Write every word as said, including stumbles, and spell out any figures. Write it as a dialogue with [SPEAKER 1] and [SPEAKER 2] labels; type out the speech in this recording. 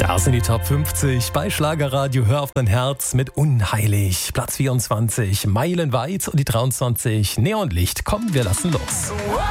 [SPEAKER 1] Da sind die Top fünfzig bei Schlagerradio. Hör auf dein Herz mit Unheilig. Platz vierundzwanzig, Meilenweit und die dreiundzwanzig, Neonlicht. Komm, wir lassen los.